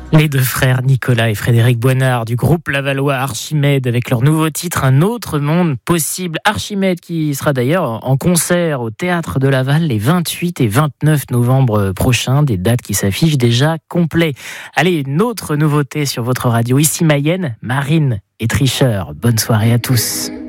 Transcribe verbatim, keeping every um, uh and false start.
Les deux frères Nicolas et Frédéric Boinard du groupe lavallois Archimède avec leur nouveau titre Un autre monde possible. Archimède qui sera d'ailleurs en concert au Théâtre de Laval les vingt-huit et vingt-neuf novembre prochains, des dates qui s'affichent déjà complets. Allez, une autre nouveauté sur votre radio ici Mayenne, Marine et Tricheur. Bonne soirée à tous.